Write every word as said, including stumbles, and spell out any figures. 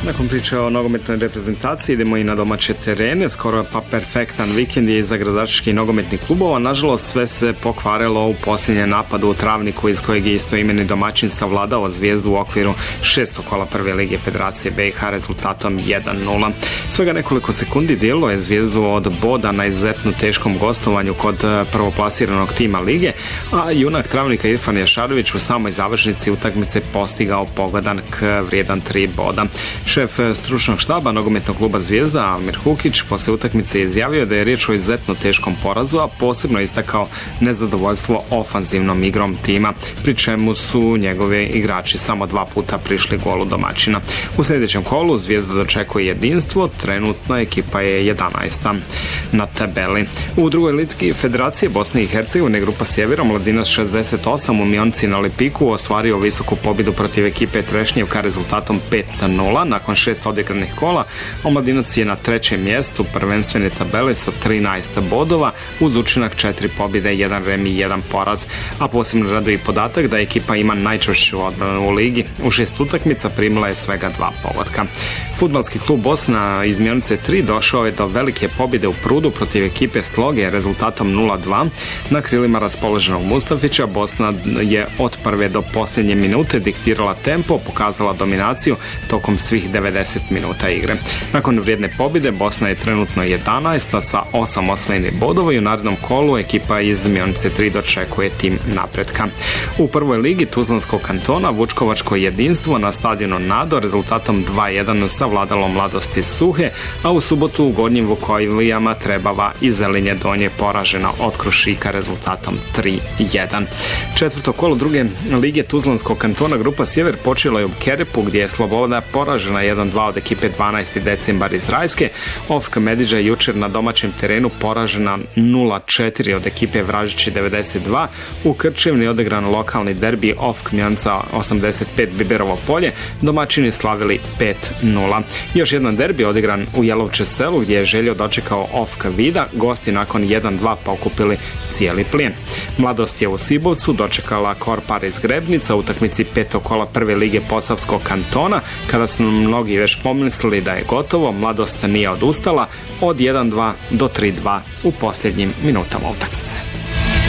Nakon priče o nogometnoj reprezentaciji idemo i na domaće terene. Skoro pa perfektan vikend je iza gradačkih nogometnih klubova. Nažalost, sve se pokvarilo u posljednjem napadu u Travniku, iz kojeg je istoimeni domaćin savladao Zvijezdu u okviru šestog kola prve lige Federacije B i H rezultatom jedan nula. Svega nekoliko sekundi dijelo je Zvijezdu od boda na izuzetno teškom gostovanju kod prvoplasiranog tima lige, a junak Travnika Irfan Jašarović u samoj završnici utakmice postigao pogodak vrijedan tri boda. Šef stručnog štaba nogometnog kluba Zvijezda Almir Hukić posle utakmice izjavio da je riječ o izuzetno teškom porazu, a posebno istakao nezadovoljstvo ofanzivnom igrom tima, pri čemu su njegove igrači samo dva puta prišli golu domaćina. U sljedećem kolu Zvijezda dočekuje jedinstvo, trenutno ekipa je jedanaesta na tabeli. U drugoj ligi Federacije Bosne i Hercegovine grupa Sjevera Mladinac šezdeset osam u Mionci na Lipiku ostvario visoku pobjedu protiv ekipe Trešnjevka rezultatom pet nula. Nakon šest odigranih kola, Omladinac je na trećem mjestu prvenstvene tabele sa trinaest bodova uz učinak četiri pobjede, jedan remi i jedan poraz. A posebno raduje podatak da ekipa ima najčvršću odbranu u ligi. U šest utakmica primila je svega dva pogotka. Fudbalski klub Bosna iz Mionice tri došao je do velike pobjede u Prudu protiv ekipe Sloge rezultatom nula dva. Na krilima raspoloženog Mustafića Bosna je od prve do posljednje minute diktirala tempo, pokazala dominaciju tokom svih devedeset minuta igre. Nakon vrijedne pobjede Bosna je trenutno jedanaesta sa osam osvojenih bodova i u narednom kolu ekipa iz Mionice tri dočekuje tim napretka. U prvoj ligi Tuzlanskog kantona Vučkovačko jedinstvo na stadionu Nado rezultatom dva jedan savladalo Mladost iz Suhe, a u subotu u Gornjim Vukovijama Trebava i Zelinje Donje poražena od Krušika rezultatom tri jedan. Četvrto kolo druge lige Tuzlanskog kantona grupa Sjever počelo je u Kerepu, gdje je Sloboda poražena jedan dva od ekipe dvanaesti decembar iz Rajske. Ofka Mediđa jučer na domaćem terenu poražena nula četiri od ekipe Vražići devedeset dva. U Krčevni odigran lokalni derbi Ofk Mionca osamdeset pet Biberovo polje, domaćini slavili pet nula. Još jedan derbi odigran u Jelovče selu, gdje je Željo dočekao Ofka Vida, gosti nakon jedan dva pokupili cijeli plijen. Mladost je u Sibovcu dočekala Korpar iz Grebnica u utakmici petog kola prve lige Posavskog kantona. Kada su mnogi već pomislili da je gotovo, Mladost nije odustala od jedan dva do tri dva u posljednjim minutama utakmice.